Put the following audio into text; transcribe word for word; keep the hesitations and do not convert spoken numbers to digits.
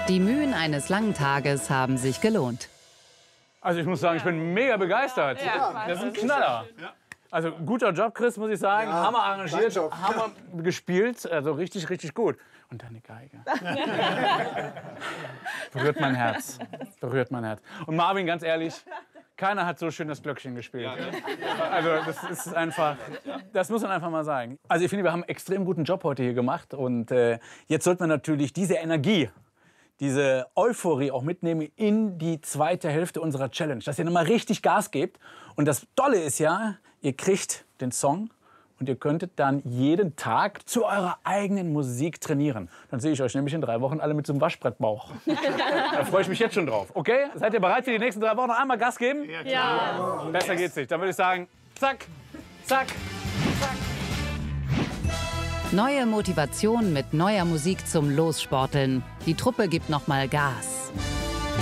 Die Mühen eines langen Tages haben sich gelohnt. Also ich muss sagen, ich bin mega begeistert. Ja, das ist ein Knaller. Also guter Job, Chris, muss ich sagen. Ja, Hammer arrangiert, Job. Hammer gespielt. Also richtig, richtig gut. Und deine Geige. Berührt mein Herz. Berührt mein Herz. Und Marvin, ganz ehrlich, keiner hat so schön das Glöckchen gespielt. Also das ist einfach, das muss man einfach mal sagen. Also ich finde, wir haben einen extrem guten Job heute hier gemacht. Und äh, jetzt sollten wir natürlich diese Energie, diese Euphorie auch mitnehmen in die zweite Hälfte unserer Challenge. Dass ihr nochmal richtig Gas gebt. Und das Tolle ist ja, ihr kriegt den Song und ihr könntet dann jeden Tag zu eurer eigenen Musik trainieren. Dann sehe ich euch nämlich in drei Wochen alle mit so einem Waschbrettbauch. Da freue ich mich jetzt schon drauf. Okay? Seid ihr bereit für die nächsten drei Wochen noch einmal Gas geben? Ja. Ja. Besser geht's nicht. Dann würde ich sagen, zack, zack, zack. Neue Motivation mit neuer Musik zum Lossporteln. Die Truppe gibt noch mal Gas.